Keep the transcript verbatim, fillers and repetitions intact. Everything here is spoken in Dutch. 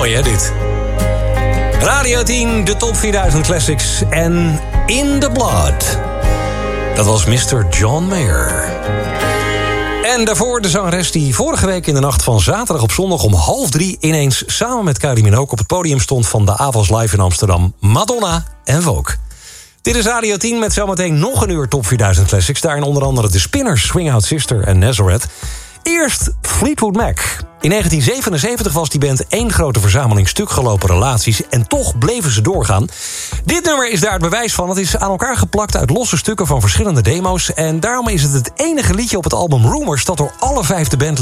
Mooi hè, dit? Radio tien, de top vierduizend classics en In the Blood. Dat was mister John Mayer. En daarvoor de zangeres die vorige week in de nacht van zaterdag op zondag om half drie ineens samen met Kylie Minogue op het podium stond van de Avals Live in Amsterdam, Madonna en Vogue. Dit is Radio tien met zometeen nog een uur top vierduizend classics. Daarin onder andere de Spinners, Swing Out Sister en Nazareth. Eerst Fleetwood Mac. In negentien zevenenzeventig was die band één grote verzameling stukgelopen relaties en toch bleven ze doorgaan. Dit nummer is daar het bewijs van. Het is aan elkaar geplakt uit losse stukken van verschillende demo's en daarom is het het enige liedje op het album Rumors dat door alle vijf de bandleden